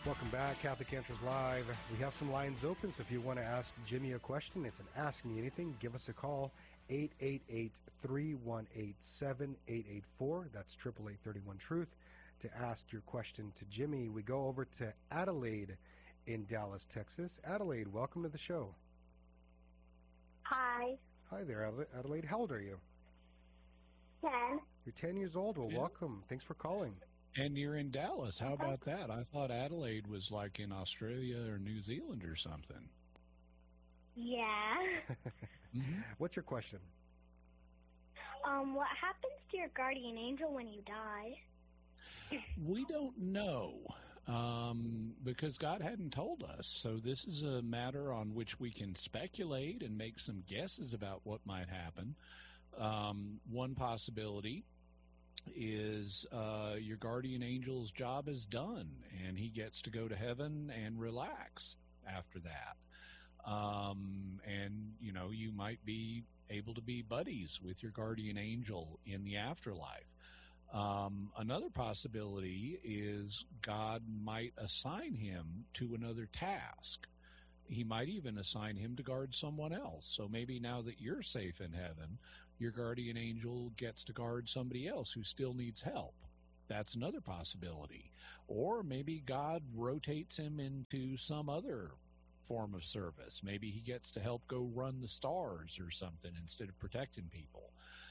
Welcome back, Catholic Answers Live. We have some lines open, so if you want to ask Jimmy a question, it's an Ask Me Anything. Give us a call, 888-318-7884. That's 888-31-TRUTH. To ask your question to Jimmy, we go over to Adelaide in Dallas, Texas. Adelaide, welcome to the show. Hi. Hi there, Adelaide. How old are you? 10. You're 10 years old. Well, welcome. Thanks for calling. And you're in Dallas. How about that? I thought Adelaide was like in Australia or New Zealand or something. Yeah. What's your question? What happens to your guardian angel when you die? We don't know because God hadn't told us. So this is a matter on which we can speculate and make some guesses about what might happen. One possibility is your guardian angel's job is done and he gets to go to heaven and relax after that. And, you know, you might be able to be buddies with your guardian angel in the afterlife. Another possibility is God might assign him to another task. He might even assign him to guard someone else. So maybe now that you're safe in heaven, your guardian angel gets to guard somebody else who still needs help. That's another possibility. Or maybe God rotates him into some other form of service. Maybe he gets to help go run the stars or something instead of protecting people.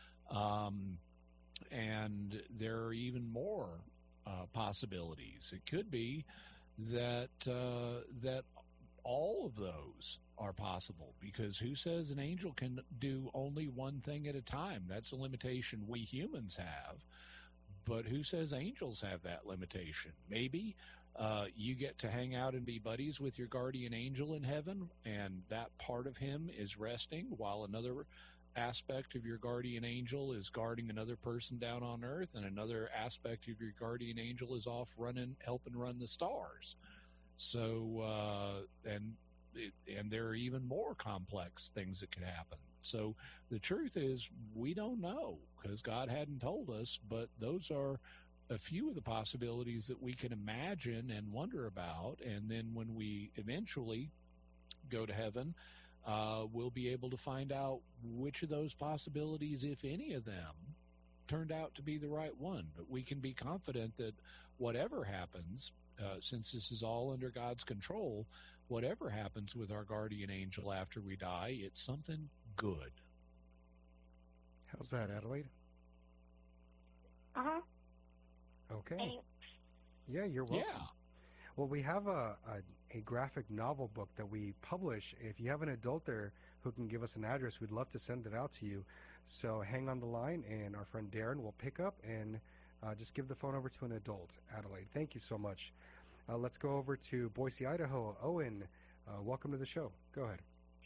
And there are even more possibilities. It could be that that all of those are possible, because who says an angel can do only one thing at a time? That's a limitation we humans have. But who says angels have that limitation? Maybe you get to hang out and be buddies with your guardian angel in heaven, and that part of him is resting while another aspect of your guardian angel is guarding another person down on earth, and another aspect of your guardian angel is off helping run the stars. So, and there are even more complex things that could happen. So the truth is, we don't know because God hadn't told us, but those are a few of the possibilities that we can imagine and wonder about. And then when we eventually go to heaven, we'll be able to find out which of those possibilities, if any of them, turned out to be the right one. But we can be confident that whatever happens, since this is all under God's control, whatever happens with our guardian angel after we die, it's something good. How's that, Adelaide? Uh-huh. Okay. Thanks. Yeah, you're welcome. Yeah. Well, we have a graphic novel book that we publish. If you have an adult there who can give us an address, we'd love to send it out to you. So hang on the line, and our friend Darren will pick up and just give the phone over to an adult. Adelaide, thank you so much. Let's go over to Boise, Idaho. Owen, welcome to the show. Go ahead.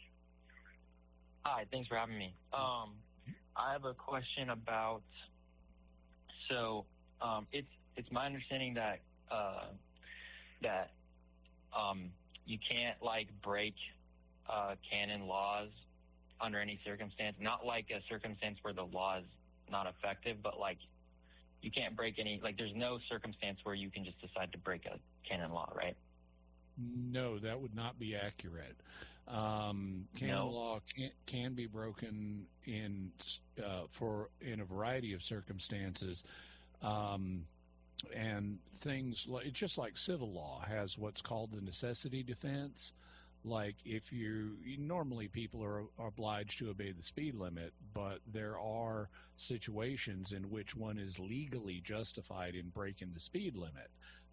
Hi, thanks for having me. I have a question about, it's my understanding that you can't break canon laws under any circumstance, not like a circumstance where the law is not effective, but you can't break any, there's no circumstance where you can just decide to break a canon law, right? No, that would not be accurate. Canon law can be broken in a variety of circumstances, and things it's just like civil law has what's called the necessity defense. Like if normally people are obliged to obey the speed limit, but there are situations in which one is legally justified in breaking the speed limit.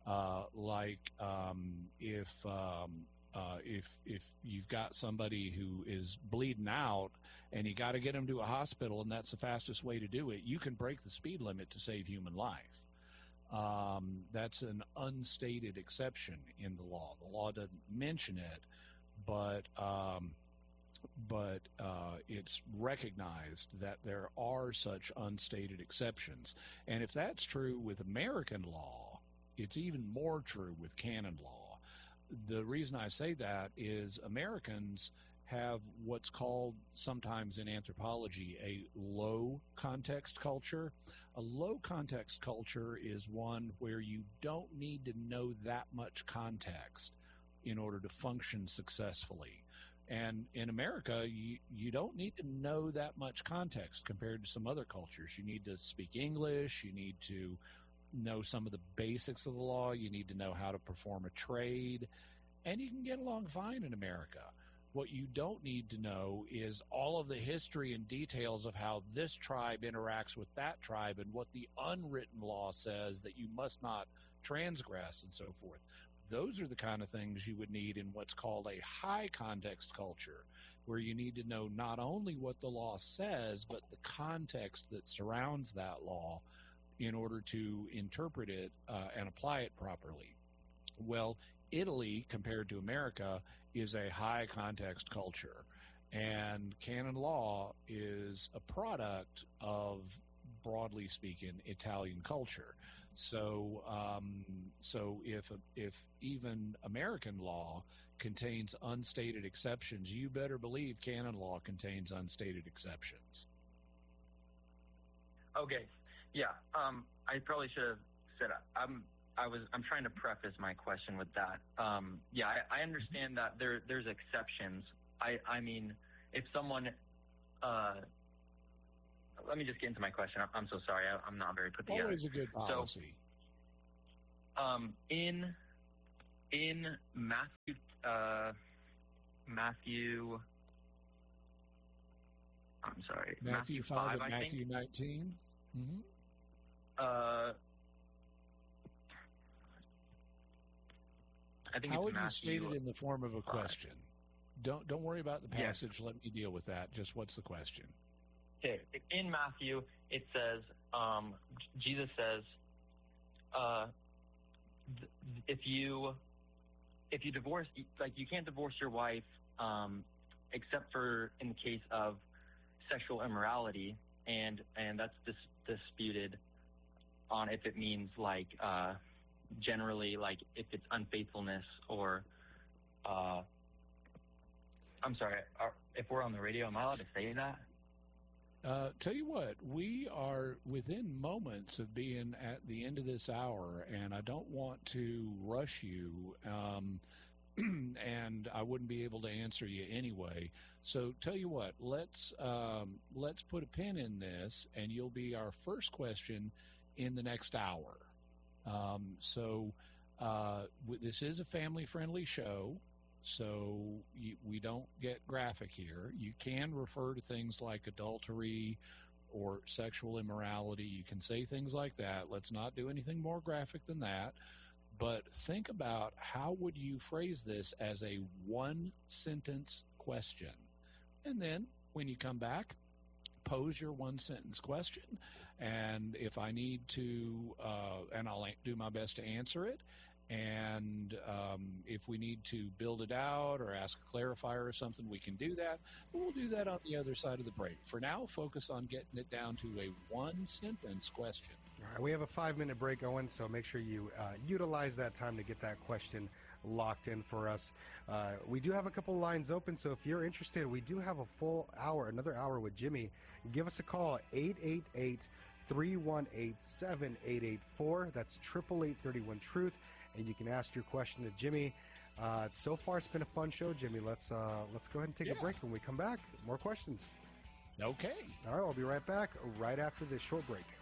If you've got somebody who is bleeding out and you got to get them to a hospital, and that's the fastest way to do it, you can break the speed limit to save human life. That's an unstated exception in the law. The law doesn't mention it, but it's recognized that there are such unstated exceptions. And if that's true with American law, it's even more true with canon law. The reason I say that is Americans have what's called sometimes in anthropology a low context culture. A low context culture is one where you don't need to know that much context in order to function successfully. And in America, you don't need to know that much context compared to some other cultures. You need to speak English. You need to know some of the basics of the law. You need to know how to perform a trade. And you can get along fine in America. What you don't need to know is all of the history and details of how this tribe interacts with that tribe and what the unwritten law says that you must not transgress and so forth. Those are the kind of things you would need in what's called a high context culture, where you need to know not only what the law says, but the context that surrounds that law in order to interpret it and apply it properly. Well, Italy, compared to America, is a high context culture, and canon law is a product of, broadly speaking, Italian culture. So, if even American law contains unstated exceptions, you better believe canon law contains unstated exceptions. Okay, yeah. I probably should have said I'm trying to preface my question with that. I understand that there's exceptions. I mean, if someone, let me just get into my question. I'm so sorry. I'm not very put together. Always a good policy. So, in Matthew, I'm sorry. Matthew 5 and Matthew 19. Mm-hmm. I think How it's would you Matthew state it in the form of a 5. question? Don't worry about the passage. Let me deal with that. Just what's the question? Okay. In Matthew, it says, Jesus says, if you divorce, like, you can't divorce your wife, except for in the case of sexual immorality, and that's disputed on if it means like generally, like if it's unfaithfulness or I'm sorry, if we're on the radio, am I allowed to say that? Tell you what, we are within moments of being at the end of this hour, and I don't want to rush you, and I wouldn't be able to answer you anyway. So tell you what, let's put a pin in this, and you'll be our first question in the next hour. This is a family-friendly show. So we don't get graphic here. You can refer to things like adultery or sexual immorality. You can say things like that. Let's not do anything more graphic than that. But think about, how would you phrase this as a one-sentence question? And then when you come back, pose your one-sentence question. And if I need to, and I'll do my best to answer it. And if we need to build it out or ask a clarifier or something, we can do that. But we'll do that on the other side of the break. For now, focus on getting it down to a one-sentence question. All right, we have a 5-minute break, Owen, so make sure you utilize that time to get that question locked in for us. We do have a couple lines open, so if you're interested, we do have a full hour, another hour with Jimmy. Give us a call, 888-318-7884. That's 888-31-TRUTH. And you can ask your question to Jimmy. So far, it's been a fun show, Jimmy. Let's go ahead and take a break. When we come back, more questions. Okay. All right, I'll be right back right after this short break.